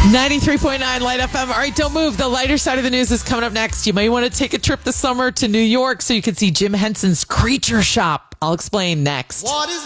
93.9 Light FM. All right, don't move. The lighter side of the news is coming up next. You may want to take a trip this summer to New York so you can see Jim Henson's Creature Shop. I'll explain next. What is